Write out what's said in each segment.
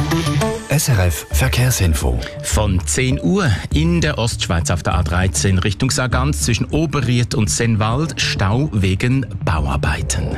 SRF Verkehrsinfo. Von 10 Uhr in der Ostschweiz auf der A13 Richtung Sargans zwischen Oberried und Sennwald Stau wegen Bauarbeiten.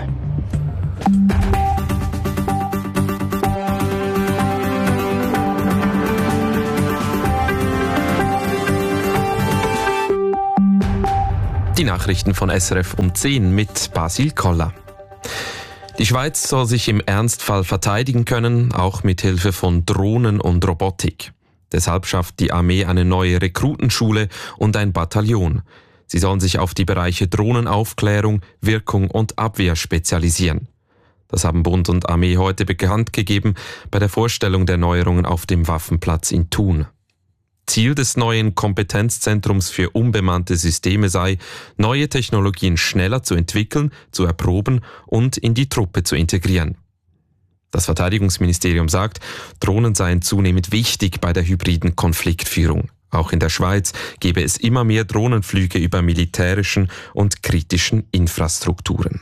Die Nachrichten von SRF um 10 mit Basil Koller. Die Schweiz soll sich im Ernstfall verteidigen können, auch mit Hilfe von Drohnen und Robotik. Deshalb schafft die Armee eine neue Rekrutenschule und ein Bataillon. Sie sollen sich auf die Bereiche Drohnenaufklärung, Wirkung und Abwehr spezialisieren. Das haben Bund und Armee heute bekannt gegeben bei der Vorstellung der Neuerungen auf dem Waffenplatz in Thun. Ziel des neuen Kompetenzzentrums für unbemannte Systeme sei, neue Technologien schneller zu entwickeln, zu erproben und in die Truppe zu integrieren. Das Verteidigungsministerium sagt, Drohnen seien zunehmend wichtig bei der hybriden Konfliktführung. Auch in der Schweiz gebe es immer mehr Drohnenflüge über militärischen und kritischen Infrastrukturen.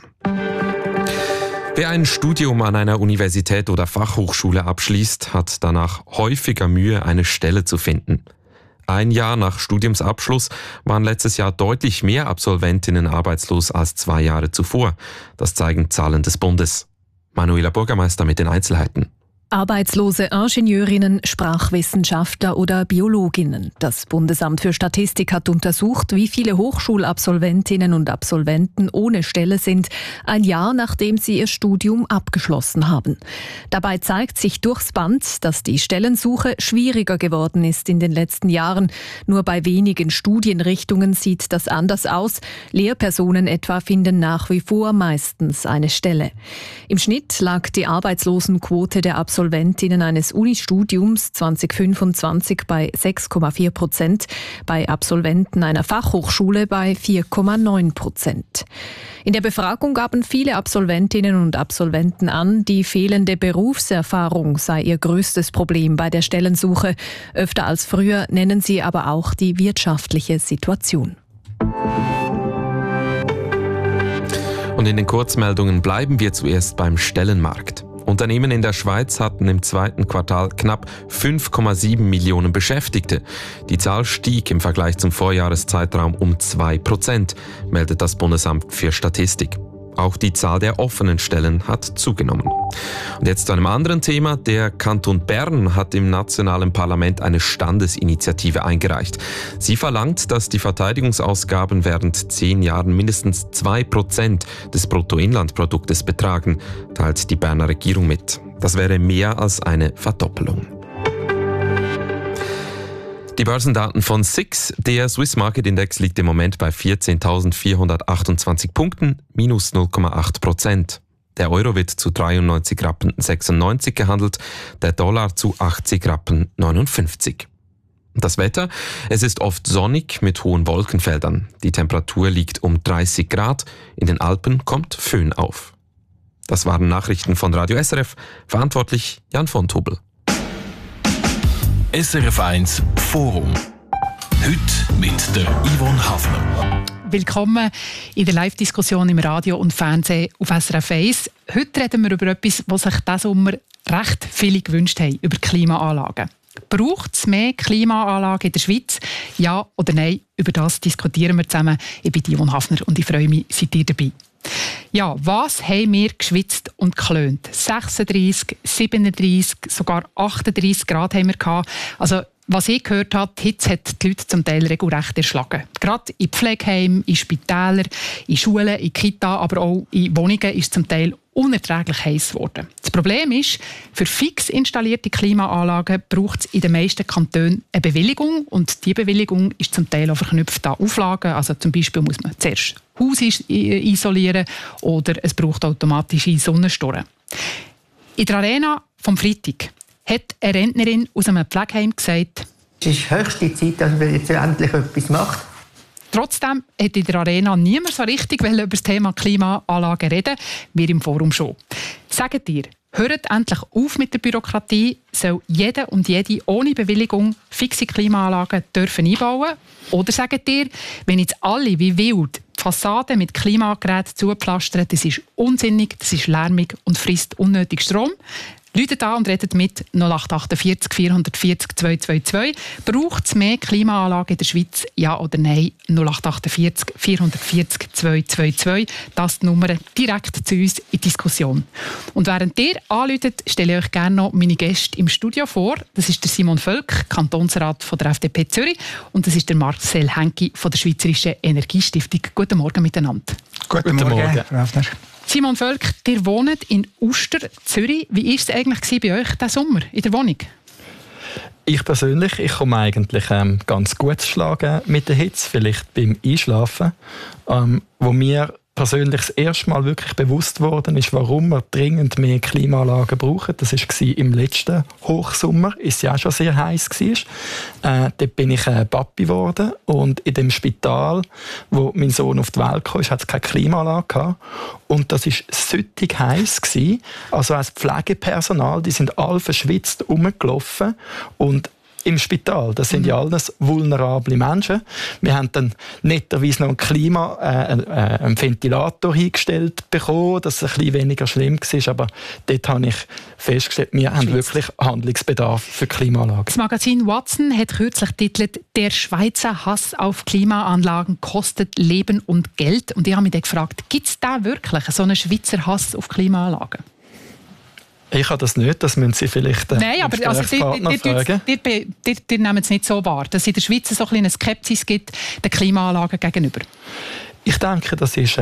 Wer ein Studium an einer Universität oder Fachhochschule abschließt, hat danach häufiger Mühe, eine Stelle zu finden. Ein Jahr nach Studiumsabschluss waren letztes Jahr deutlich mehr Absolventinnen arbeitslos als 2 Jahre zuvor. Das zeigen Zahlen des Bundes. Manuela Bürgermeister mit den Einzelheiten. Arbeitslose Ingenieurinnen, Sprachwissenschaftler oder Biologinnen. Das Bundesamt für Statistik hat untersucht, wie viele Hochschulabsolventinnen und Absolventen ohne Stelle sind, ein Jahr nachdem sie ihr Studium abgeschlossen haben. Dabei zeigt sich durchs Band, dass die Stellensuche schwieriger geworden ist in den letzten Jahren. Nur bei wenigen Studienrichtungen sieht das anders aus. Lehrpersonen etwa finden nach wie vor meistens eine Stelle. Im Schnitt lag die Arbeitslosenquote der Absolventinnen eines Unistudiums 2025 bei 6,4%, bei Absolventen einer Fachhochschule bei 4,9%. In der Befragung gaben viele Absolventinnen und Absolventen an, die fehlende Berufserfahrung sei ihr größtes Problem bei der Stellensuche. Öfter als früher nennen sie aber auch die wirtschaftliche Situation. Und in den Kurzmeldungen bleiben wir zuerst beim Stellenmarkt. Unternehmen in der Schweiz hatten im 2. Quartal knapp 5,7 Millionen Beschäftigte. Die Zahl stieg im Vergleich zum Vorjahreszeitraum um 2%, meldet das Bundesamt für Statistik. Auch die Zahl der offenen Stellen hat zugenommen. Und jetzt zu einem anderen Thema. Der Kanton Bern hat im nationalen Parlament eine Standesinitiative eingereicht. Sie verlangt, dass die Verteidigungsausgaben während 10 Jahren mindestens 2% des Bruttoinlandproduktes betragen, teilt die Berner Regierung mit. Das wäre mehr als eine Verdoppelung. Die Börsendaten von SIX. Der Swiss Market Index liegt im Moment bei 14.428 Punkten, minus 0,8%. Der Euro wird zu 93,96 Rappen gehandelt, der Dollar zu 80,59 Rappen. Das Wetter? Es ist oft sonnig mit hohen Wolkenfeldern. Die Temperatur liegt um 30 Grad. In den Alpen kommt Föhn auf. Das waren Nachrichten von Radio SRF. Verantwortlich Jan von Tobel. SRF 1 Forum. Heute mit der Yvonne Hafner. Willkommen in der Live-Diskussion im Radio und Fernsehen auf SRF 1. Heute reden wir über etwas, was sich diesen Sommer recht viele gewünscht haben, über Klimaanlagen. Braucht es mehr Klimaanlagen in der Schweiz? Ja oder nein? Über das diskutieren wir zusammen. Ich bin Yvonne Hafner und ich freue mich, seid ihr dabei. Ja, was haben wir geschwitzt und geklönt? 36, 37, sogar 38 Grad haben wir gehabt. Also, was ich gehört habe, die Hitze hat die Leute zum Teil regelrecht erschlagen. Gerade in Pflegeheimen, in Spitälern, in Schulen, in Kita, aber auch in Wohnungen ist es zum Teil unerträglich heiß geworden. Das Problem ist, für fix installierte Klimaanlagen braucht es in den meisten Kantonen eine Bewilligung und die Bewilligung ist zum Teil auch verknüpft an Auflagen. Also zum Beispiel muss man zuerst Haus isolieren oder es braucht automatische Sonnenstoren. In der Arena vom Freitag hat eine Rentnerin aus einem Pflegeheim gesagt, es ist höchste Zeit, dass man jetzt endlich etwas macht. Trotzdem hat in der Arena niemand so richtig über das Thema Klimaanlagen reden, wir im Forum schon. Sagt ihr, hört endlich auf mit der Bürokratie, soll jeder und jede ohne Bewilligung fixe Klimaanlagen dürfen einbauen? Oder sagt ihr, wenn jetzt alle wie wild die Fassaden mit Klimageräten zupflastern, das ist unsinnig, das ist lärmig und frisst unnötig Strom? Läutet an und redet mit 0848 440 222. Braucht es mehr Klimaanlagen in der Schweiz? Ja oder nein? 0848 440 222. Das die Nummer direkt zu uns in die Diskussion. Und während ihr anruft, stelle ich euch gerne noch meine Gäste im Studio vor. Das ist der Simon Völk, Kantonsrat von der FDP Zürich. Und das ist der Marcel Henki von der Schweizerischen Energiestiftung. Guten Morgen miteinander. Guten Morgen, Frau Hafner. Simon Völk, ihr wohnt in Uster, Zürich. Wie war es eigentlich bei euch diesen Sommer in der Wohnung? Ich persönlich, ich komme eigentlich ganz gut zu schlagen mit der Hitze, vielleicht beim Einschlafen. Wo mir persönlich das erste Mal wirklich bewusst worden ist, warum wir dringend mehr Klimaanlagen brauchen. Das war im letzten Hochsommer, ist ja auch schon sehr heiß war. Dort bin ich Papi geworden und in dem Spital, wo mein Sohn auf die Welt kam, hat es keine Klimaanlage gehabt. Und das war süttig heiß gewesen. Also als Pflegepersonal, die sind alle verschwitzt rumgelaufen und im Spital. Das sind ja alles vulnerable Menschen. Wir haben dann netterweise noch einen Ventilator hingestellt bekommen, dass es ein bisschen weniger schlimm war. Aber dort habe ich festgestellt, wir haben wirklich Handlungsbedarf für Klimaanlagen. Das Magazin Watson hat kürzlich getitelt «Der Schweizer Hass auf Klimaanlagen kostet Leben und Geld». Und ich habe mich dann gefragt, gibt es da wirklich so einen Schweizer Hass auf Klimaanlagen? Ich habe das nicht, das müssen Sie vielleicht Nein, aber also, die nehmen es nicht so wahr, dass es in der Schweiz so eine Skepsis gibt den Klimaanlagen gegenüber. Ich denke, das ist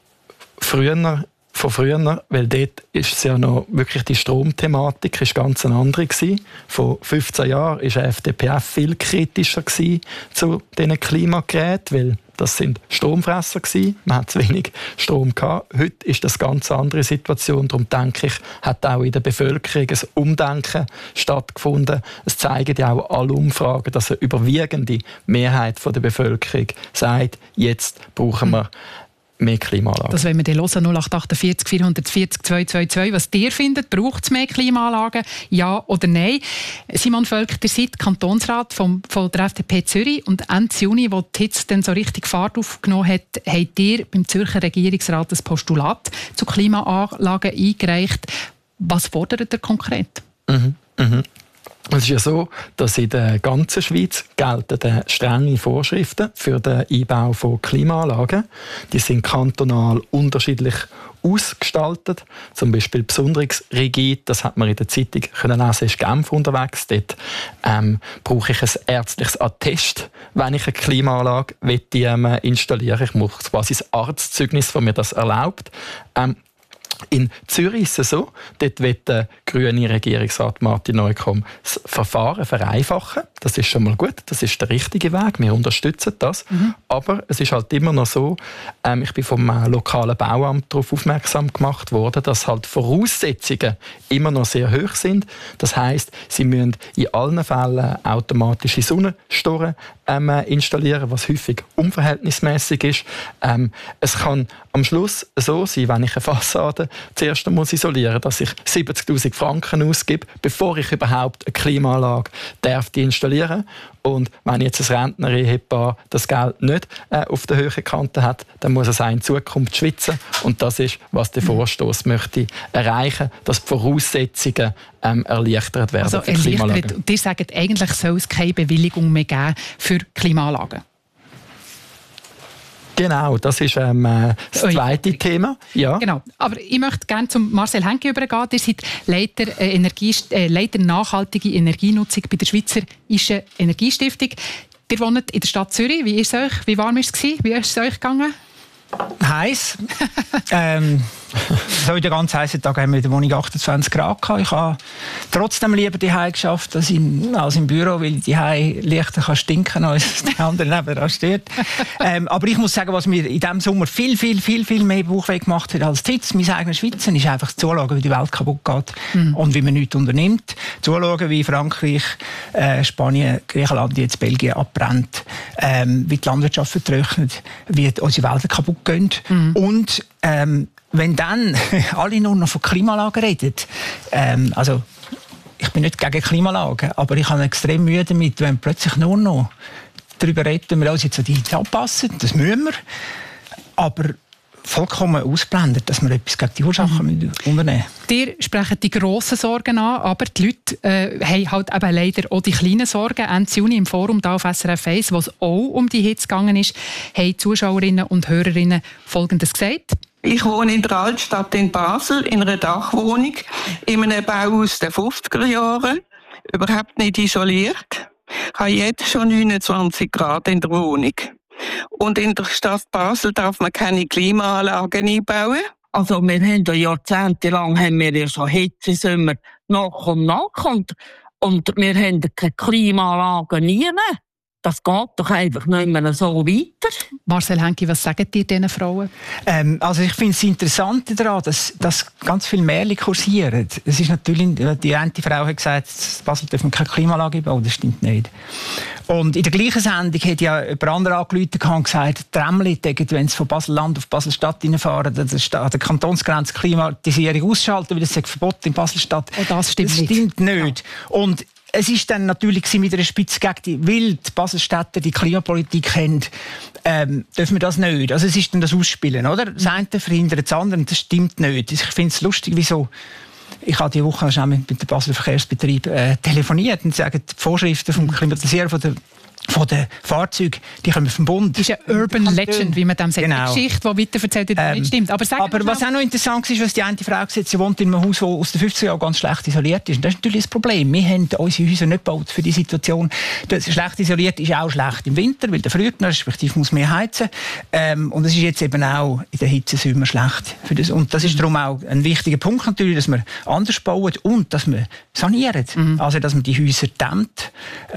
von früher, weil dort ist es ja noch wirklich die Stromthematik ist ganz eine andere gewesen. Vor 15 Jahren war die FDP viel kritischer zu diesen Klimageräten, weil das sind Stromfresser gewesen. Man hat zu wenig Strom gehabt. Heute ist das eine ganz andere Situation. Darum denke ich, hat auch in der Bevölkerung ein Umdenken stattgefunden. Es zeigen ja auch alle Umfragen, dass eine überwiegende Mehrheit der Bevölkerung sagt, jetzt brauchen wir mehr Klimaanlagen. Das wollen wir dann hören, 0848 440 222. Was ihr findet, braucht es mehr Klimaanlagen? Ja oder nein? Simon Völk, ihr seid Kantonsrat von der FDP Zürich und Ende Juni, wo die Hitze dann so richtig Fahrt aufgenommen hat, habt ihr beim Zürcher Regierungsrat ein Postulat zu Klimaanlagen eingereicht. Was fordert ihr konkret? Es ist ja so, dass in der ganzen Schweiz gelten strenge Vorschriften für den Einbau von Klimaanlagen. Die sind kantonal unterschiedlich ausgestaltet. Zum Beispiel besonders rigid, das hat man in der Zeitung lesen, ist Genf unterwegs. Dort brauche ich ein ärztliches Attest, wenn ich eine Klimaanlage installieren will. Ich muss quasi ein Arztzeugnis, das mir das erlaubt. In Zürich ist es so, dort wird der grüne Regierungsrat Martin Neukomm das Verfahren vereinfachen. Das ist schon mal gut, das ist der richtige Weg, wir unterstützen das. Aber es ist halt immer noch so, ich bin vom lokalen Bauamt darauf aufmerksam gemacht worden, dass halt Voraussetzungen immer noch sehr hoch sind. Das heisst, sie müssen in allen Fällen automatische Sonnenstoren installieren, was häufig unverhältnismäßig ist. Es kann am Schluss so sein, wenn ich eine Fassade zuerst muss isolieren, dass ich 70'000 Franken ausgebe, bevor ich überhaupt eine Klimaanlage installieren darf. Und wenn jetzt ein Rentner-Ehepaar das Geld nicht auf der höheren Kante hat, dann muss es auch in Zukunft schwitzen. Und das ist, was der Vorstoß möchte erreichen, dass die Voraussetzungen erleichtert werden für Klimaanlagen. Und ihr sagt, eigentlich soll es keine Bewilligung mehr geben für Klimaanlagen. Genau, das ist das zweite Thema. Ja. Genau. Aber ich möchte gerne zum Marcel Henki übergehen. Ihr seid Leiter nachhaltige Energienutzung bei der Schweizerischen Energiestiftung. Ihr wohnt in der Stadt Zürich. Wie ist es euch? Wie warm war es? Wie ist es euch gegangen? Heiß. So in den ganz heißen Tagen haben wir in der Wohnung 28 Grad gehabt. Ich habe trotzdem lieber die Hause geschafft als im Büro, weil die Hause leichter stinken kann, als der andere nebenan steht. Aber ich muss sagen, was mir in diesem Sommer viel mehr Bauchweh gemacht hat als die Hitze, mein eigenes Schwitzen, ist einfach zuschauen, wie die Welt kaputt geht und wie man nichts unternimmt. Zuschauen, wie Frankreich, Spanien, Griechenland, jetzt Belgien abbrennt, wie die Landwirtschaft vertrocknet, wie unsere Wälder kaputt gehen. Und wenn dann alle nur noch von Klimaanlagen reden, also ich bin nicht gegen Klimaanlagen, aber ich habe extrem Mühe damit, wenn plötzlich nur noch darüber reden, wir uns jetzt an die Hitze anpassen, das müssen wir, aber vollkommen ausblendet, dass wir etwas gegen die Ursachen unternehmen müssen. Ihr sprecht die grossen Sorgen an, aber die Leute haben halt eben leider auch die kleinen Sorgen. Ende Juni im Forum da auf SRF 1, wo es auch um die Hitze gegangen ist, haben Zuschauerinnen und Hörerinnen Folgendes gesagt. Ich wohne in der Altstadt in Basel, in einer Dachwohnung, in einem Bau aus den 50er Jahren, überhaupt nicht isoliert. Ich habe jetzt schon 29 Grad in der Wohnung. Und in der Stadt Basel darf man keine Klimaanlagen einbauen. Also wir haben ja jahrzehntelang so Hitzesommer nach und nach und wir haben keine Klimaanlagen nie mehr. Das geht doch einfach nicht mehr so weiter. Marcel Henke, was sagen dir diesen Frauen? Also ich finde es interessant daran, dass ganz viele Märchen kursieren. Es ist natürlich, die eine Frau hat gesagt, in Basel dürfen wir keine Klimaanlage bauen. Das stimmt nicht. Und in der gleichen Sendung hat ja jemand anderes angerufen und gesagt, Tramli, wenn sie von Basel-Land auf Basel-Stadt reinfahren, an der Kantonsgrenze Klimatisierung ausschalten, weil das ist verboten in Basel-Stadt. Oh, das stimmt nicht. Und es ist dann natürlich mit einer Spitze gegen die weil die Baselstädter die Klimapolitik haben, dürfen wir das nicht. Also es ist dann das Ausspielen, oder? Das eine verhindert das andere, das stimmt nicht. Ich finde es lustig, wieso. Ich habe diese Woche schon mit dem Basler Verkehrsbetrieb telefoniert und sagen, die Vorschriften vom Klimatisieren von den Fahrzeugen, die kommen vom Bund. Das ist eine Urban Legend, wie man dem sagt. Genau. Eine Geschichte, die weiterverzählt wird, nicht stimmt. Aber was auch noch interessant ist, was die eine Frau gesagt hat, sie wohnt in einem Haus, das aus den 50er Jahren ganz schlecht isoliert ist. Und das ist natürlich das Problem. Wir haben unsere Häuser nicht gebaut für die Situation. Das schlecht isoliert ist auch schlecht im Winter, weil der friert, respektive muss mehr heizen. Und es ist jetzt eben auch in der Hitzesommer schlecht. Für das. Und das ist darum auch ein wichtiger Punkt natürlich, dass wir anders bauen und dass wir sanieren. Also, dass man die Häuser dämmt.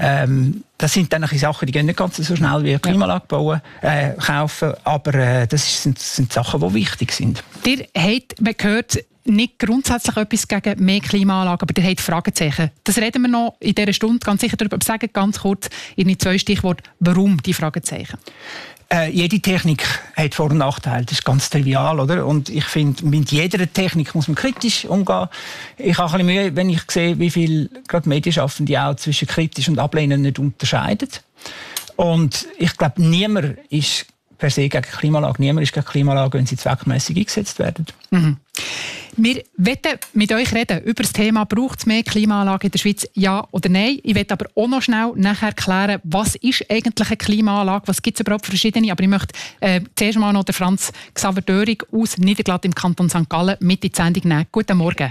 Das sind dann Sachen, die gehen nicht ganz so schnell wie eine Klimaanlage bauen, kaufen, aber das sind Sachen, die wichtig sind. Ihr habt, man hört, nicht grundsätzlich etwas gegen mehr Klimaanlagen, aber ihr habt Fragezeichen. Das reden wir noch in dieser Stunde ganz sicher darüber. Aber sagen ganz kurz in 2 Stichworte, warum die Fragezeichen? Jede Technik hat Vor- und Nachteile, das ist ganz trivial, oder? Und ich finde, mit jeder Technik muss man kritisch umgehen. Ich habe ein bisschen Mühe, wenn ich sehe, wie viel gerade Medienschaffende auch zwischen kritisch und ablehnen nicht unterscheiden. Und ich glaube, niemand ist per se gegen Klimaanlagen. Niemand ist gegen Klimaanlagen, wenn sie zweckmässig eingesetzt werden. Mhm. Wir wollen mit euch reden über das Thema, braucht es mehr Klimaanlagen in der Schweiz, ja oder nein? Ich möchte aber auch noch schnell nachher klären, was ist eigentlich eine Klimaanlage, was gibt es überhaupt verschiedene? Aber ich möchte zuerst mal noch den Franz Xaver Dörig aus Niederglatt im Kanton St. Gallen mit in die Sendung nehmen. Guten Morgen.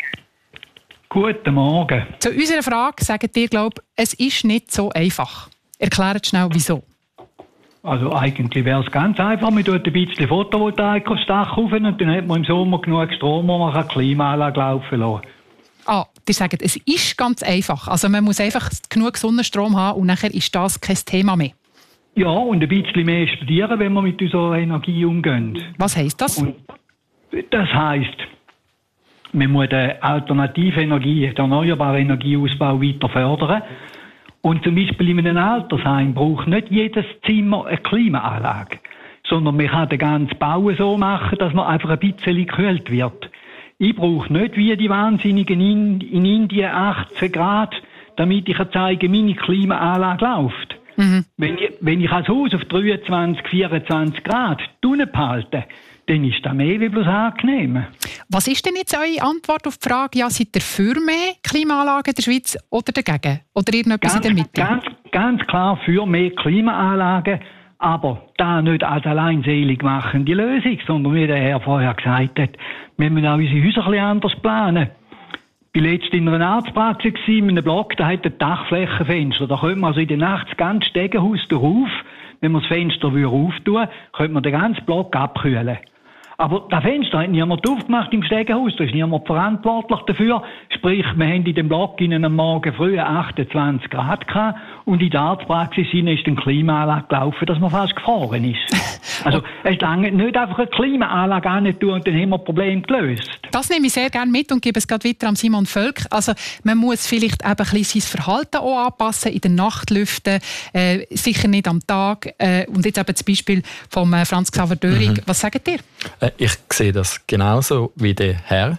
Guten Morgen. Zu unserer Frage sagt ihr, glaube es ist nicht so einfach. Erklärt schnell, wieso. Also eigentlich wäre es ganz einfach. Man tut ein bisschen Photovoltaik aufs Dach rauf und dann hat man im Sommer genug Strom, wo man eine Klimaanlage laufen lassen kann. Die sagen, es ist ganz einfach. Also man muss einfach genug Sonnenstrom haben und nachher ist das kein Thema mehr. Ja, und ein bisschen mehr studieren, wenn wir mit unserer Energie umgehen. Was heisst das? Und das heisst, man muss den alternative Energie, den erneuerbaren Energieausbau weiter fördern. Und zum Beispiel in einem Altersheim braucht nicht jedes Zimmer eine Klimaanlage, sondern man kann den ganzen Bau so machen, dass man einfach ein bisschen gekühlt wird. Ich brauche nicht wie die Wahnsinnigen in Indien 18 Grad, damit ich zeige, meine Klimaanlage läuft. Mhm. Wenn ich als Haus auf 23, 24 Grad behalte, dann ist das mehr wie bloß angenehm. Was ist denn jetzt eure Antwort auf die Frage, ja, seid ihr für mehr Klimaanlagen in der Schweiz oder dagegen? Oder irgendetwas in der Mitte? Ganz klar für mehr Klimaanlagen, aber da nicht als alleinselig machende Lösung, sondern wie der Herr vorher gesagt hat, wir müssen auch unsere Häuser ein bisschen anders planen. Ich war letztens in einer Arztpraxis in einem Block, da hat ein Dachflächenfenster. Da könnte man also in der Nacht das ganze Stegenhaus drauf, wenn man das Fenster auftun, könnte man den ganzen Block abkühlen. Aber das Fenster hat niemand aufgemacht im Stegenhaus, da ist niemand verantwortlich dafür. Sprich, wir haben in dem Block am Morgen früh 28 Grad gehabt und in der Arztpraxis ist eine Klimaanlage gelaufen, dass man fast gefroren ist. Also es lange nicht einfach eine Klimaanlage anzutun und dann haben wir das Problem gelöst. Das nehme ich sehr gerne mit und gebe es gerade weiter an Simon Völk. Also man muss vielleicht eben ein bisschen sein Verhalten auch anpassen, in den Nachtlüften, sicher nicht am Tag. Und jetzt eben das Beispiel von Franz Xaver Dörig. Was sagt ihr? Ich sehe das genauso wie der Herr.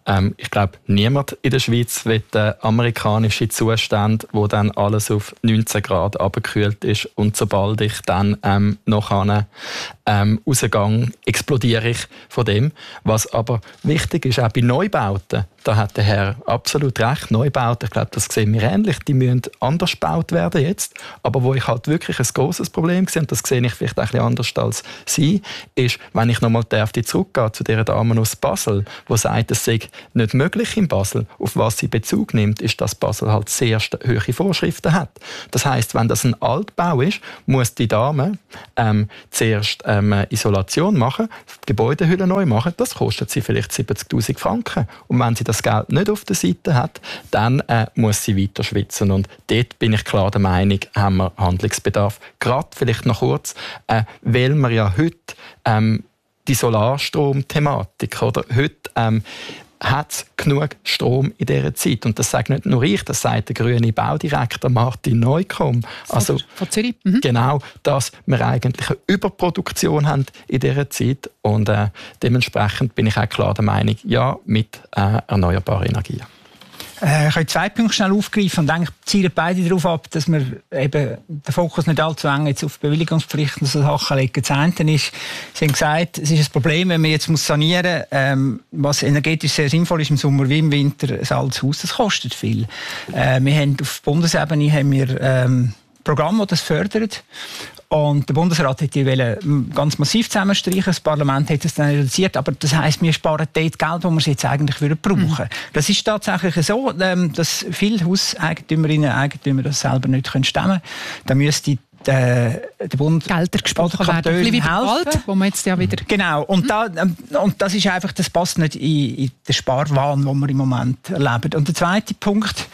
Ich glaube, niemand in der Schweiz will amerikanische Zustände, wo dann alles auf 19 Grad abgekühlt ist und sobald ich dann nachher rausgehe, explodiere ich von dem. Was aber wichtig ist, auch bei Neubauten, da hat der Herr absolut recht, Neubauten, ich glaube, das sehen wir ähnlich, die müssen anders gebaut werden jetzt, aber wo ich halt wirklich ein grosses Problem sehe, und das sehe ich vielleicht ein bisschen anders als Sie, ist, wenn ich nochmal zurückgehe zu dieser Dame aus Basel, die sagt, es sei nicht möglich in Basel, auf was sie Bezug nimmt, ist, dass Basel halt sehr hohe Vorschriften hat. Das heisst, wenn das ein Altbau ist, muss die Dame zuerst Isolation machen, die Gebäudehülle neu machen, das kostet sie vielleicht 70'000 Franken. Und wenn sie das Geld nicht auf der Seite hat, dann muss sie weiter schwitzen. Und dort bin ich klar der Meinung, haben wir Handlungsbedarf. Gerade vielleicht noch kurz, weil wir ja heute die Solarstrom-Thematik, oder? Heute hat es genug Strom in dieser Zeit. Und das sagt nicht nur ich, das sagt der grüne Baudirektor Martin Neukomm. Also, von Zürich. Genau, dass wir eigentlich eine Überproduktion haben in dieser Zeit. Und dementsprechend bin ich auch klar der Meinung, ja, mit erneuerbaren Energien. Ich kann 2 Punkte schnell aufgreifen und eigentlich zielen beide darauf ab, dass wir eben den Fokus nicht allzu eng jetzt auf Bewilligungspflichten und so Sachen legen. Das eine ist, Sie haben gesagt, es ist ein Problem, wenn man jetzt sanieren muss, was energetisch sehr sinnvoll ist im Sommer wie im Winter, ein altes Haus, das kostet viel. Wir haben auf Bundesebene Programme, die das fördern. Und der Bundesrat hat die ganz massiv zusammenstreichen. Das Parlament hat es dann reduziert. Aber das heisst, wir sparen dort Geld, das wir jetzt eigentlich brauchen würden. Das ist tatsächlich so, dass viele Hauseigentümerinnen und Eigentümer das selber nicht stemmen können. Da müsste der Bund Gelder gesprochen werden. Ein bisschen wie bei Wald, wo man jetzt ja wieder... Genau. Und das ist einfach, das passt nicht in den Sparwahn, den wir im Moment erleben. Und der zweite Punkt...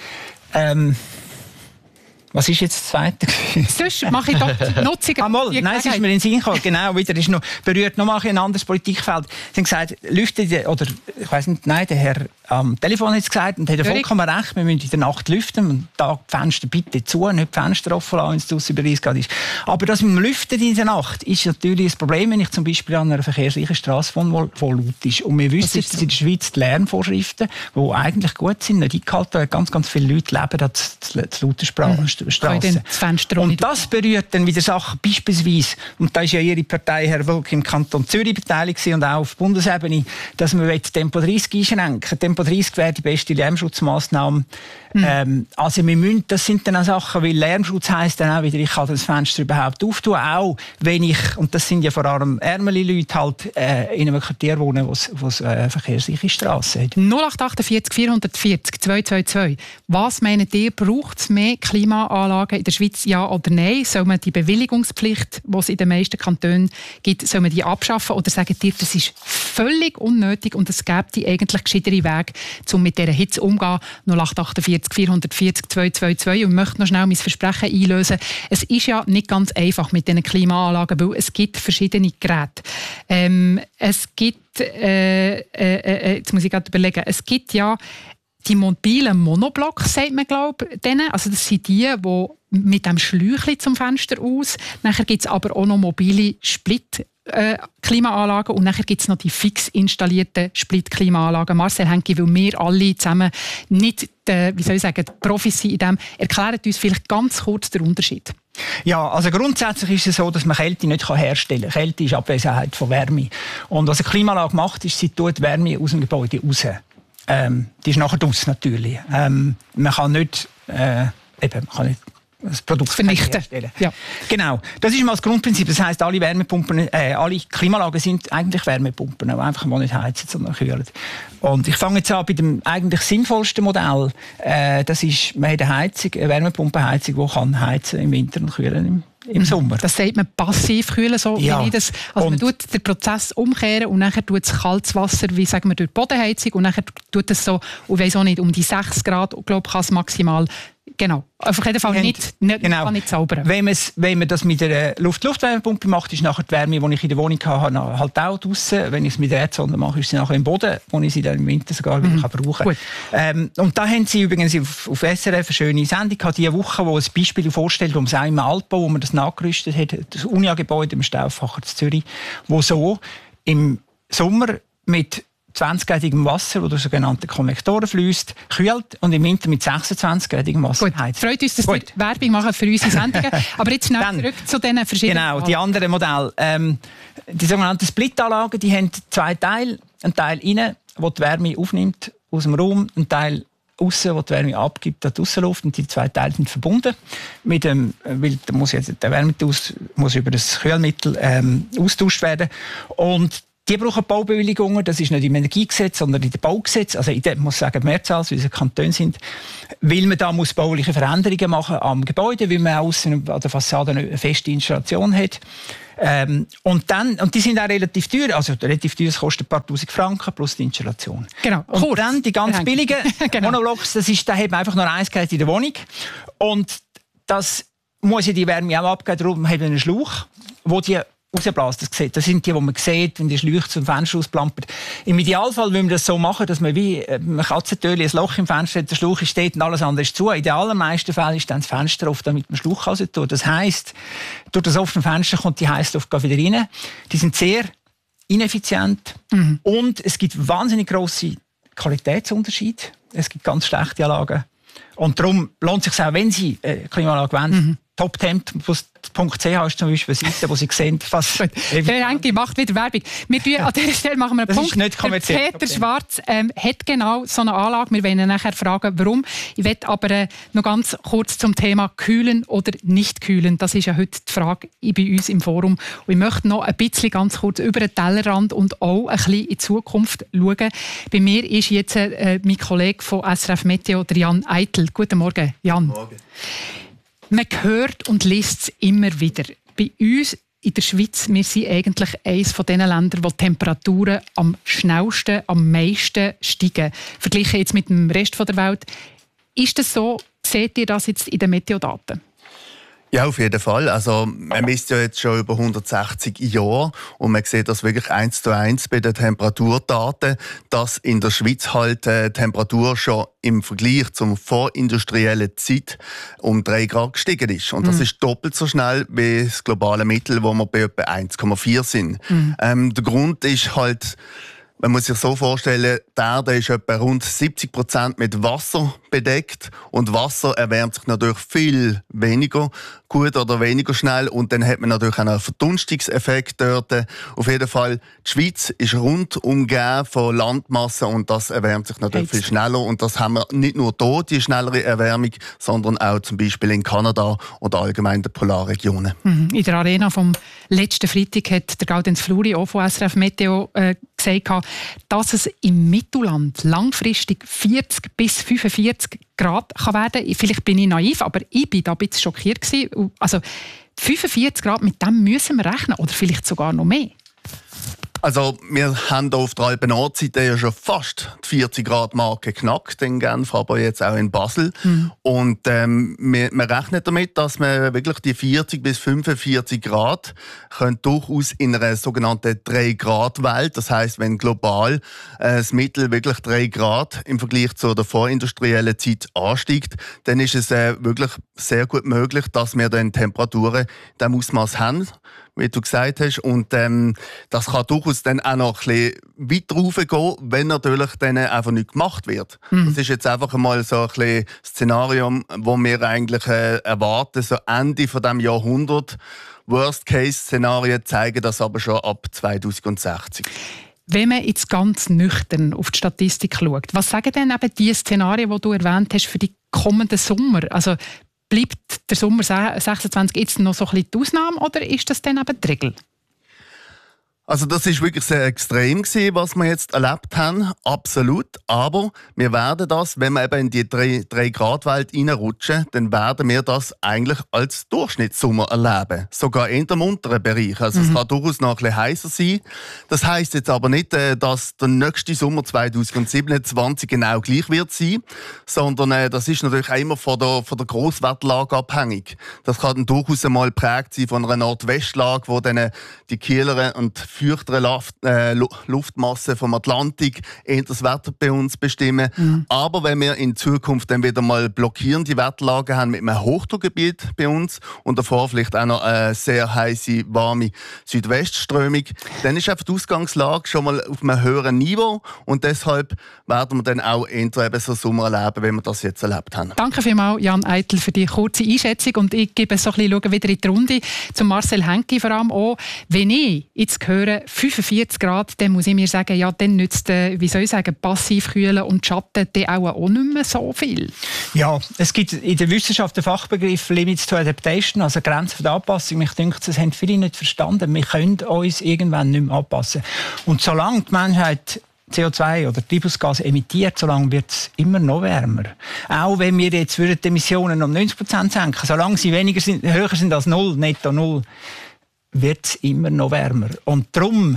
was ist jetzt das Zweite? Sonst mache ich doch die Nutzung. Nein, es ist mir in den Sinn gekommen. Genau, wieder ist berührt noch mal ein anderes Politikfeld. Sie haben gesagt, lüften, oder ich weiss nicht, nein, der Herr am Telefon hat es gesagt und hat vollkommen recht, wir müssen in der Nacht lüften und da die Fenster bitte zu, nicht die Fenster offen lassen, wenn es draussen über 30 Grad ist. Aber das mit dem Lüften in der Nacht ist natürlich ein Problem, wenn ich zum Beispiel an einer verkehrsreichen Straße wohne, die laut ist. Und wir wissen, dass in der Schweiz die Lärmvorschriften, die eigentlich gut sind, nicht eingehalten werden. Ganz, ganz viele Leute leben an zu lauten Strassen. Und das berührt dann wieder Sachen, beispielsweise, und da ist ja Ihre Partei, Herr Wölk, im Kanton Zürich beteiligt und auch auf Bundesebene, dass man Tempo 30 einschränken. Tempo 30 wäre die beste Lärmschutzmaßnahme. Also wir müssen, das sind dann auch Sachen, weil Lärmschutz heisst dann auch wieder, ich kann das Fenster überhaupt auftun, auch wenn ich, und das sind ja vor allem ärmere Leute, halt in einem Quartier wohnen, wo es verkehrsreiche Strassen hat. 0848 440 222. Was meint ihr, braucht es mehr Klimaanlagen in der Schweiz, ja oder nein? Soll man die Bewilligungspflicht, die es in den meisten Kantonen gibt, soll man die abschaffen? Oder sagt ihr, das ist völlig unnötig und es gäbe die eigentlich gescheitere Wege, um mit dieser Hitze umzugehen? 0848 440 222. Und ich möchte noch schnell mein Versprechen einlösen. Es ist ja nicht ganz einfach mit diesen Klimaanlagen, weil es gibt verschiedene Geräte. Es gibt, jetzt muss ich gerade überlegen, es gibt ja die mobilen Monoblocks, sagt man, glaube ich, denen. Also das sind die mit dem Schläuchchen zum Fenster aus. Nachher gibt es aber auch noch mobile Split-Klimaanlagen und nachher gibt es noch die fix installierten Split-Klimaanlagen. Marcel Henke, weil wir alle zusammen nicht die Profis sind in dem, erklärt uns vielleicht ganz kurz den Unterschied. Ja, also grundsätzlich ist es so, dass man Kälte nicht Herstellen kann. Kälte ist Abwesenheit von Wärme. Und was eine Klimaanlage macht, ist, sie tut Wärme aus dem Gebäude raus. Die ist nachher draus natürlich. Man kann nicht das Produkt vernichten. Ja. Genau. Das ist mal das Grundprinzip. Das heisst, alle Klimaanlagen sind eigentlich Wärmepumpen, die einfach mal nicht heizen, sondern kühlen. Und ich fange jetzt an bei dem eigentlich sinnvollsten Modell. Das ist, man hat eine Wärmepumpenheizung, die kann heizen im Winter und kühlen im Sommer. Das sagt man passiv kühlen, so ja. Wie das. Also man tut den Prozess umkehren und nachher tut es kaltes Wasser, wie sagen wir, durch die Bodenheizung und nachher tut es so, ich weiss auch nicht, um die 6 Grad, glaube ich, kann es maximal. Genau. Auf jeden Fall nicht zaubern. Wenn man das mit einer Luft-Luft-Wärmepumpe macht, ist nachher die Wärme, die ich in der Wohnung habe, halt auch draussen. Wenn ich es mit der Erdsonde mache, ist sie nachher im Boden, wo ich sie dann im Winter sogar wieder brauchen kann. Und da haben sie übrigens auf SRF eine schöne Sendung gehabt, diese Woche, wo ein Beispiel vorstellt, wo man es auch im Altbau, wo man das nachgerüstet hat, das Unia-Gebäude im Stauffacher in Zürich, wo so im Sommer mit 20-gradigem Wasser, das durch sogenannte Konvektoren fließt, kühlt und im Winter mit 26-gradigem Wasser heizt. Freut uns, dass wir Werbung machen für unsere Sendungen. Aber jetzt schnell zurück zu diesen verschiedenen Genau, die anderen Modelle. Die sogenannten Split-Anlagen, die haben 2 Teile. Ein Teil innen, wo die Wärme aufnimmt aus dem Raum, ein Teil aussen, wo die Wärme abgibt an die Aussenluft. Und die 2 Teile sind verbunden mit dem, weil der Wärmetausch muss über das Kühlmittel austauscht werden. Und die brauchen Baubewilligungen, das ist nicht im Energiegesetz, sondern in dem Baugesetz, also ich muss sagen, Mehrzahl, wie es Kantone sind, weil man da muss bauliche Veränderungen machen am Gebäude, weil man außen an der Fassade eine feste Installation hat. Und die sind auch relativ teuer, also relativ teuer, es kostet ein paar tausend Franken plus die Installation. Genau. Und dann die ganz billigen genau. Monoblocks, da hat man einfach nur eins in der Wohnung und das muss ja die Wärme auch abgeben, darum hat man einen Schlauch, wo die rausbläst. Das sind die man sieht, wenn die Schläuche zum Fenster ausplampert. Im Idealfall müssen wir das so machen, dass man wie ein Katzentürchen, ein Loch im Fenster hat, der Schlauch ist dort und alles andere ist zu. In den allermeisten Fällen ist dann das Fenster offen, damit man den Schlauch raus tut. Das heisst, durch das offene Fenster kommt die Heissluft wieder rein. Die sind sehr ineffizient und es gibt wahnsinnig grosse Qualitätsunterschiede. Es gibt ganz schlechte Anlagen. Und darum lohnt es sich auch, wenn Sie Klimaanlage wollen, toptemp.ch ist zum Beispiel eine Seite, wo Sie sehen, was... Der Henki macht wieder Werbung. Wir an dieser Stelle machen wir einen Punkt. Nicht kommerziell. Peter Schwarz hat genau so eine Anlage. Wir werden ihn nachher fragen, warum. Ich möchte aber noch ganz kurz zum Thema Kühlen oder nicht kühlen. Das ist ja heute die Frage bei uns im Forum. Und ich möchte noch ein bisschen ganz kurz über den Tellerrand und auch ein bisschen in die Zukunft schauen. Bei mir ist jetzt mein Kollege von SRF Meteo, der Jan Eitel. Guten Morgen, Jan. Guten Morgen. Man hört und liest es immer wieder. Bei uns in der Schweiz, wir sind eigentlich eines von den Ländern, wo die Temperaturen am schnellsten, am meisten steigen. Verglichen jetzt mit dem Rest der Welt. Ist das so? Seht ihr das jetzt in den Meteodaten? Ja, auf jeden Fall. Also, man misst ja jetzt schon über 160 Jahre und man sieht das wirklich 1:1 bei den Temperaturdaten, dass in der Schweiz halt die Temperatur schon im Vergleich zur vorindustriellen Zeit um 3 Grad gestiegen ist. Und das ist doppelt so schnell wie das globale Mittel, wo wir bei etwa 1,4 sind. Der Grund ist halt, man muss sich so vorstellen, die Erde ist etwa rund 70% mit Wasser bedeckt und Wasser erwärmt sich natürlich viel weniger gut oder weniger schnell und dann hat man natürlich auch einen Verdunstungseffekt dort. Auf jeden Fall, die Schweiz ist rundum umgeben von Landmassen und das erwärmt sich natürlich viel schneller und das haben wir nicht nur hier, die schnellere Erwärmung, sondern auch zum Beispiel in Kanada oder allgemein in den Polarregionen. In der Arena vom letzten Freitag hat der Gaudenz Fluri auch von SRF Meteo gesagt, dass es im Mittelland langfristig 40 bis 45 Grad kann werden kann. Vielleicht bin ich naiv, aber ich war da ein bisschen schockiert gewesen. Also 45 Grad, mit dem müssen wir rechnen oder vielleicht sogar noch mehr. Also wir haben hier auf der Alpen-Nordseite ja schon fast die 40-Grad-Marke geknackt, in Genf, aber jetzt auch in Basel. Und wir rechnen damit, dass wir wirklich die 40 bis 45 Grad können durchaus in einer sogenannten 3-Grad-Welt, das heisst, wenn global das Mittel wirklich 3 Grad im Vergleich zu der vorindustriellen Zeit ansteigt, dann ist es wirklich sehr gut möglich, dass wir dann Temperaturen in diesem Ausmaß haben, wie du gesagt hast. Und das kann durchaus dann auch noch ein bisschen weiter raufgehen, wenn natürlich dann einfach nicht gemacht wird. Das ist jetzt einfach mal so ein bisschen Szenario, das wir eigentlich erwarten, so Ende von diesem Jahrhundert. Worst-Case-Szenarien zeigen das aber schon ab 2060. Wenn man jetzt ganz nüchtern auf die Statistik schaut, was sagen denn eben die Szenarien, die du erwähnt hast, für die kommenden Sommer? Also bleibt der Sommer 26 jetzt noch so ein bisschen die Ausnahme oder ist das dann eben die Regel? Also das ist wirklich sehr extrem gewesen, was wir jetzt erlebt haben, absolut. Aber wir werden das, wenn wir eben in die 3-Grad-Welt reinrutschen, dann werden wir das eigentlich als Durchschnittssommer erleben. Sogar in dem unteren Bereich. Also es kann durchaus noch ein bisschen heißer sein. Das heisst jetzt aber nicht, dass der nächste Sommer 2027 genau gleich wird sein, sondern das ist natürlich auch immer von der Grosswetterlage abhängig. Das kann dann durchaus einmal geprägt sein von einer Nordwestlage, wo dann die kühleren und feuchteren Luftmasse vom Atlantik das Wetter bei uns bestimmen. Aber wenn wir in Zukunft dann wieder mal blockierende Wetterlagen haben mit einem Hochdruckgebiet bei uns und davor vielleicht auch noch eine sehr heiße, warme Südwestströmung, dann ist einfach die Ausgangslage schon mal auf einem höheren Niveau und deshalb werden wir dann auch eher eben so Sommer erleben, wie wir das jetzt erlebt haben. Danke vielmals, Jan Eitel, für die kurze Einschätzung und ich gebe so ein bisschen wieder in die Runde zu Marcel Henki vor allem auch. Wenn ich jetzt höre 45 Grad, dann muss ich mir sagen, ja, dann nützt, wie soll ich sagen, Passivkühlen und Schatten dann auch nicht mehr so viel. Ja, es gibt in der Wissenschaft den Fachbegriff Limits to Adaptation, also Grenzen der Anpassung. Ich denke, das haben viele nicht verstanden. Wir können uns irgendwann nicht mehr anpassen. Und solange die Menschheit CO2 oder Treibhausgas emittiert, solange wird es immer noch wärmer. Auch wenn wir jetzt die Emissionen um 90% senken, solange sie höher sind als 0, netto 0, wird es immer noch wärmer. Und darum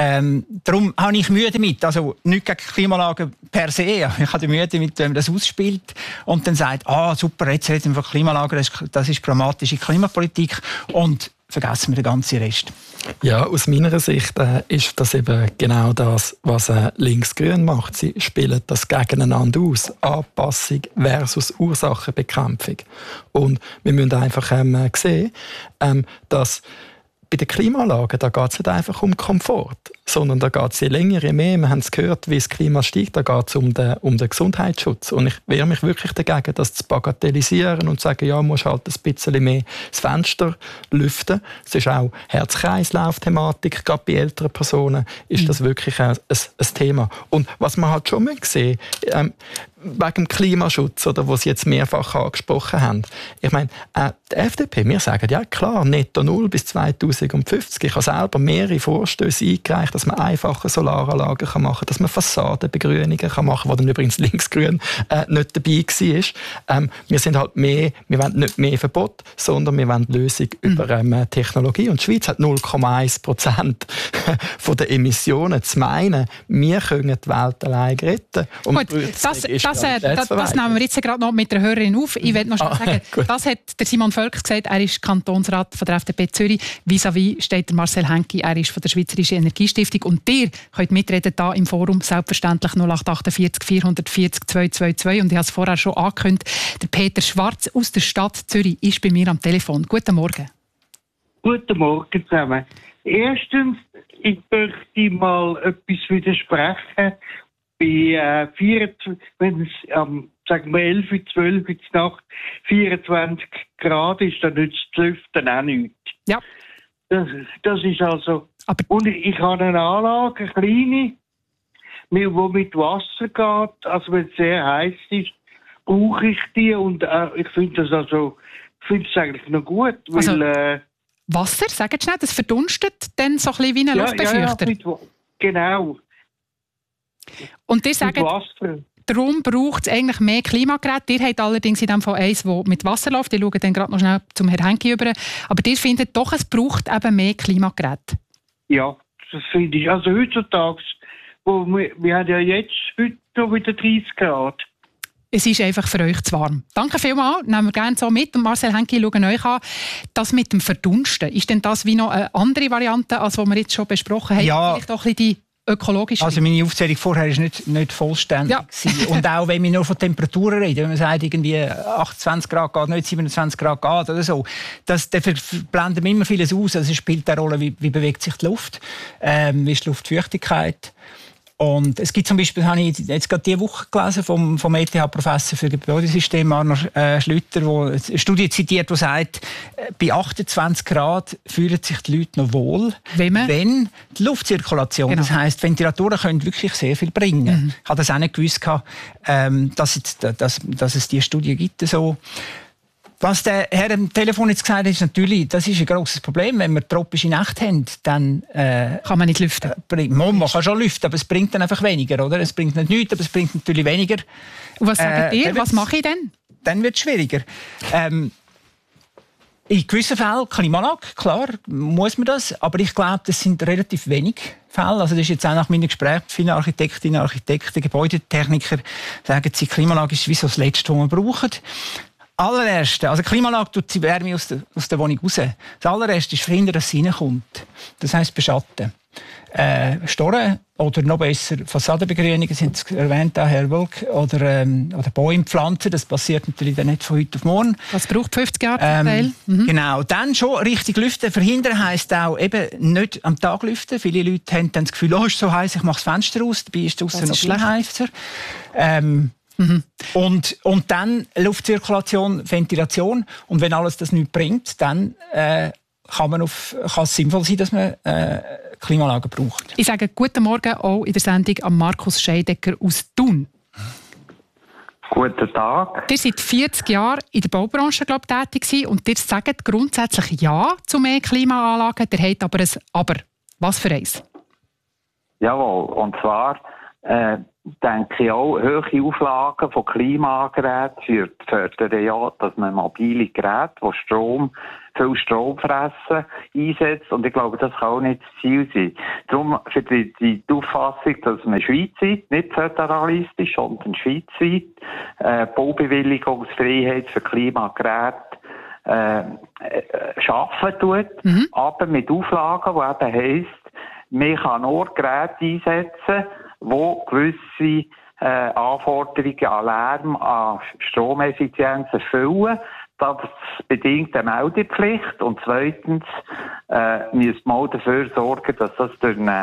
habe ich Mühe damit, also nicht gegen Klimalagen per se, ich habe Mühe damit, wenn man das ausspielt und dann sagt, super, jetzt reden wir von Klimalagen, das ist pragmatische Klimapolitik und vergessen wir den ganzen Rest. Ja, aus meiner Sicht ist das eben genau das, was Linksgrün macht. Sie spielen das gegeneinander aus. Anpassung versus Ursachenbekämpfung. Und wir müssen einfach sehen, dass bei den Klimaanlagen, da geht es nicht einfach um Komfort, sondern da geht es je länger, je mehr. Wir haben es gehört, wie das Klima steigt, da geht es um den Gesundheitsschutz. Und ich wehre mich wirklich dagegen, das zu bagatellisieren und zu sagen, ja, musst halt ein bisschen mehr das Fenster lüften. Es ist auch Herz-Kreislauf-Thematik, gerade bei älteren Personen ist das wirklich ein Thema. Und was man halt schon mal gesehen, wegen dem Klimaschutz, oder was Sie jetzt mehrfach angesprochen haben. Ich meine, die FDP, wir sagen, ja klar, netto 0 bis 2050. Ich habe selber mehrere Vorstöße eingereicht, dass man einfache Solaranlagen machen kann, dass man Fassadenbegrünungen machen kann, wo dann übrigens Linksgrün nicht dabei war. Wir sind halt wir wollen nicht mehr Verbot, sondern wir wollen Lösung über Technologie. Und die Schweiz hat 0,1% von den Emissionen. Zu meinen, wir können die Welt allein retten. Und das nehmen wir jetzt gerade noch mit der Hörerin auf. Ich will noch schnell sagen, das hat der Simon Völks gesagt, er ist Kantonsrat von der FDP Zürich. Vis-à-vis steht der Marcel Henki, er ist von der Schweizerischen Energiestiftung. Und ihr könnt mitreden hier im Forum, selbstverständlich 0848 440 222. Und ich habe es vorher schon angekündigt, der Peter Schwarz aus der Stadt Zürich ist bei mir am Telefon. Guten Morgen. Guten Morgen zusammen. Erstens, ich möchte mal etwas widersprechen. Bei 24, wenn es sagen wir 11, 12 Uhr Nacht 24 Grad ist, dann nützt das Lüften auch nichts. Ja. Das ist also... Und ich habe eine Anlage, eine kleine, die mit Wasser geht. Also wenn es sehr heiß ist, brauche ich die. Und ich finde das eigentlich noch gut. Weil, Wasser, sagen Sie schnell, das verdunstet dann so ein bisschen wie ein Luftbefeuchter. Ja, genau. Und ihr sagt, darum braucht es eigentlich mehr Klimageräte. Ihr habt allerdings in diesem Fall eins, das mit Wasser läuft. Ich schaue dann gerade noch schnell zum Herrn Henki über. Aber ihr findet doch, es braucht eben mehr Klimageräte. Ja, das finde ich. Also heutzutage, wir haben ja jetzt heute noch wieder 30 Grad. Es ist einfach für euch zu warm. Danke vielmals, nehmen wir gerne so mit. Und Marcel Henki, schauen euch an. Das mit dem Verdunsten, ist denn das wie noch eine andere Variante, als was wir jetzt schon besprochen haben? Ja. Vielleicht auch ein bisschen die ökologische. Also meine Aufzählung vorher war nicht vollständig. Ja. Und auch wenn wir nur von Temperaturen reden, wenn man sagt, irgendwie 28 Grad geht, nicht 27 Grad geht oder so, da blenden wir immer vieles aus. Also es spielt eine Rolle, wie bewegt sich die Luft, wie ist die Luftfeuchtigkeit. Und es gibt zum Beispiel, habe ich jetzt gerade diese Woche gelesen, vom ETH-Professor für Gebäudesystem, Arno Schlüter, der eine Studie zitiert, die sagt, bei 28 Grad fühlen sich die Leute noch wohl, wenn die Luftzirkulation, das heisst, Ventilatoren können wirklich sehr viel bringen. Ich habe das auch nicht gewusst, dass es diese Studie gibt. So. Was der Herr am Telefon jetzt gesagt hat, ist natürlich, das ist ein grosses Problem. Wenn wir tropische Nächte haben, dann kann man nicht lüften. Man kann schon lüften, aber es bringt dann einfach weniger, oder? Es bringt nicht nichts, aber es bringt natürlich weniger. Und was sagt ihr? Was mache ich denn? Dann wird es schwieriger. In gewissen Fällen Klimaanlage, klar, muss man das, aber ich glaube, das sind relativ wenig Fälle. Also das ist jetzt auch nach meinem Gespräch mit vielen Architektinnen, Architekten, Gebäudetechniker, sagen sie, Klimaanlage ist wie so das Letzte, was wir brauchen. Allererste, also Klimaanlage tut die Wärme aus der Wohnung raus. Das allererste ist verhindern, dass sie reinkommt. Das heisst beschatten. Storen oder noch besser Fassadenbegrünungen, sind es erwähnt, auch Herr Wölk, oder Bäume pflanzen. Das passiert natürlich dann nicht von heute auf morgen. Das braucht 50 Jahre zum Teil. Genau, dann schon richtig lüften. Verhindern heisst auch eben nicht am Tag lüften. Viele Leute haben dann das Gefühl, es ist so heiß, ich mache das Fenster aus, dabei ist draussen noch viel heißer. Und dann Luftzirkulation, Ventilation. Und wenn alles das nichts bringt, dann kann es sinnvoll sein, dass man Klimaanlagen braucht. Ich sage guten Morgen auch in der Sendung an Markus Scheidecker aus Thun. Guten Tag. Ihr seid 40 Jahre in der Baubranche tätig gewesen und ihr sagt grundsätzlich Ja zu mehr Klimaanlagen. Ihr habt aber ein Aber. Was für eins? Jawohl, und zwar denke ich auch, hohe Auflagen von Klimageräten fördern ja, dass man mobile Geräte, die viel Strom fressen, einsetzt. Und ich glaube, das kann auch nicht das Ziel sein. Darum für die Auffassung, dass man schweizweit, nicht föderalistisch, sondern schweizweit, Baubewilligungsfreiheit für Klimageräte schaffen tut, aber mit Auflagen, die eben heisst, man kann nur Geräte einsetzen, wo gewisse Anforderungen an Lärm, an Stromeffizienz erfüllen. Das bedingt eine Meldepflicht. Und zweitens müsste man auch dafür sorgen, dass das durch eine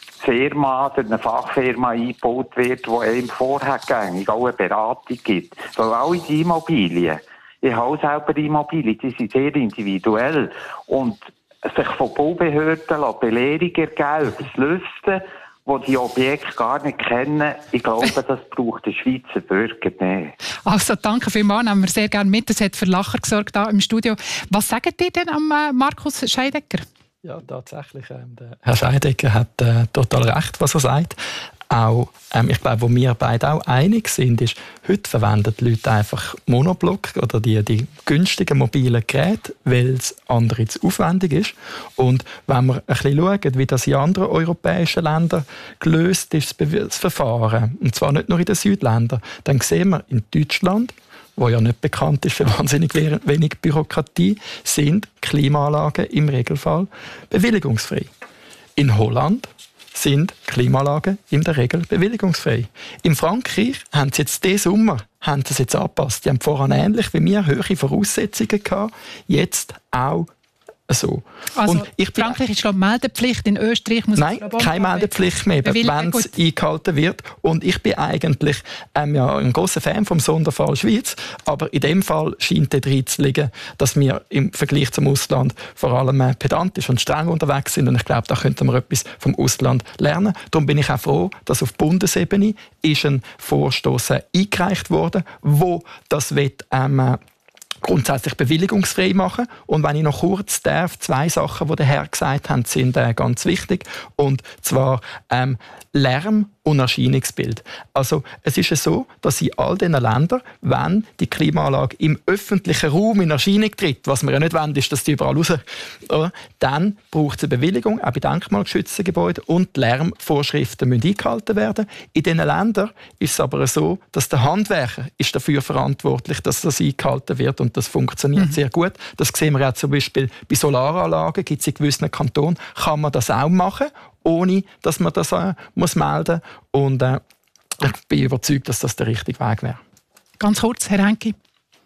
Fachfirma eingebaut wird, die einem vorhergängig auch eine Beratung gibt. Weil alle die Immobilien, ich habe selber Immobilien, die sind sehr individuell. Und sich von Baubehörden Belehrung ergeben über das Lüften, die die Objekte gar nicht kennen, ich glaube, das braucht der Schweizer Bürger nicht. Also danke vielmals, nehmen wir sehr gerne mit. Das hat für Lacher gesorgt hier im Studio. Was sagt ihr denn am Markus Scheidecker? Ja, tatsächlich. Der Herr Scheidecker hat total recht, was er sagt. Auch, ich glaube, wo wir beide auch einig sind, ist, heute verwenden die Leute einfach Monoblock oder die günstigen mobilen Geräte, weil es andere zu aufwendig ist. Und wenn wir ein bisschen schauen, wie das in anderen europäischen Ländern gelöst ist, das Verfahren, und zwar nicht nur in den Südländern, dann sehen wir in Deutschland, wo ja nicht bekannt ist für wahnsinnig wenig Bürokratie, sind Klimaanlagen im Regelfall bewilligungsfrei. In Holland sind Klimaanlagen in der Regel bewilligungsfrei. In Frankreich haben sie jetzt diesen Sommer angepasst. Die haben voran ähnlich wie wir hohe Voraussetzungen gehabt, jetzt auch so. Also Frankreich ist, glaube ich, Meldepflicht, in Österreich muss Nein, keine Meldepflicht mehr, wenn es eingehalten wird. Und ich bin eigentlich ja, ein grosser Fan vom Sonderfall Schweiz, aber in dem Fall scheint drin zu liegen, dass wir im Vergleich zum Ausland vor allem pedantisch und streng unterwegs sind. Und ich glaube, da könnten wir etwas vom Ausland lernen. Darum bin ich auch froh, dass auf Bundesebene ist ein Vorstoss eingereicht wurde, wo das grundsätzlich bewilligungsfrei machen. Und wenn ich noch kurz darf, 2 Sachen, die der Herr gesagt hat, sind ganz wichtig. Und zwar Lärm und Erscheinungsbild. Also es ist ja so, dass in all diesen Ländern, wenn die Klimaanlage im öffentlichen Raum in Erscheinung tritt, was wir ja nicht wollen, ist, dass die überall raus, dann braucht es eine Bewilligung, auch bei denkmalgeschützten Gebäuden, und die Lärmvorschriften müssen eingehalten werden. In diesen Ländern ist es aber so, dass der Handwerker ist dafür verantwortlich, dass das eingehalten wird, und das funktioniert sehr gut. Das sehen wir auch zum Beispiel bei Solaranlagen, gibt es in gewissen Kantonen, kann man das auch machen, ohne dass man das muss melden muss. Und ich bin überzeugt, dass das der richtige Weg wäre. Ganz kurz, Herr Henke.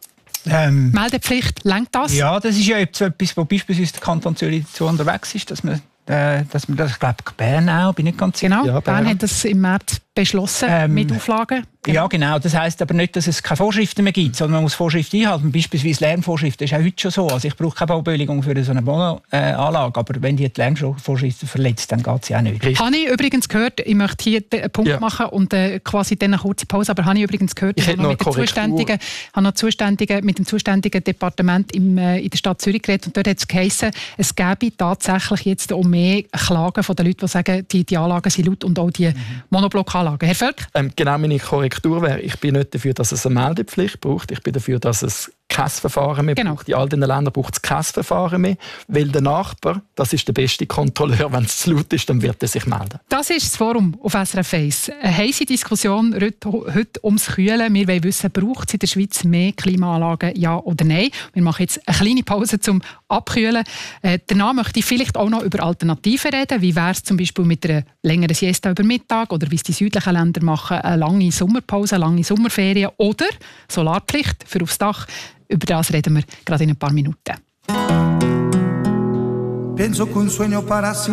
Meldepflicht, lenkt das? Ja, das ist ja etwas, wo beispielsweise der Kanton Zürich dazu unterwegs ist, dass man das, ich glaube, Bern auch, bin nicht ganz sicher. Genau, ja, Bern hat das im März beschlossen mit Auflagen. Genau. Ja, genau. Das heisst aber nicht, dass es keine Vorschriften mehr gibt, sondern man muss Vorschriften einhalten. Beispielsweise Lärmvorschriften ist auch heute schon so. Also ich brauche keine Baubewilligung für so eine Monoanlage, aber wenn die Lärmvorschriften verletzt, dann geht es ja auch nicht. Habe ich übrigens gehört, ich möchte hier einen Punkt machen und quasi dann eine kurze Pause, aber habe ich übrigens gehört, ich habe mit dem zuständigen Departement in der Stadt Zürich geredet, und dort hat es geheissen, es gäbe tatsächlich jetzt auch mehr Klagen von den Leuten, die sagen, die Anlagen sind laut, und auch die Monoblockanlagen. Herr Völk? Genau, meine Korrektur wäre, ich bin nicht dafür, dass es eine Meldepflicht braucht. Ich bin dafür, dass es kein Verfahren mehr braucht. In all diesen Ländern braucht es kein Verfahren mehr, weil der Nachbar, das ist der beste Kontrolleur. Wenn es zu laut ist, dann wird er sich melden. Das ist das Forum auf SRF 1. Eine heisse Diskussion heute ums Kühlen. Wir wollen wissen, braucht es in der Schweiz mehr Klimaanlagen, ja oder nein? Wir machen jetzt eine kleine Pause zum Abkühlen. Danach möchte ich vielleicht auch noch über Alternativen reden. Wie wäre es zum Beispiel mit einer längeren Siesta über Mittag oder wie es die südlichen Länder machen, eine lange Sommerpause, eine lange Sommerferien oder Solarpflicht für aufs Dach. Über das reden wir gerade in ein paar Minuten.